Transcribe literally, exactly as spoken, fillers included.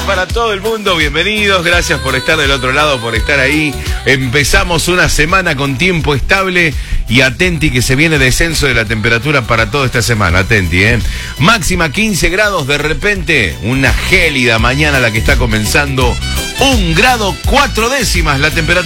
para todo el mundo, bienvenidos, gracias por estar del otro lado, por estar ahí. Empezamos una semana con tiempo estable y atenti que se viene descenso de la temperatura para toda esta semana, atenti, ¿eh? Máxima quince grados, de repente una gélida mañana la que está comenzando, un grado cuatro décimas la temperatura.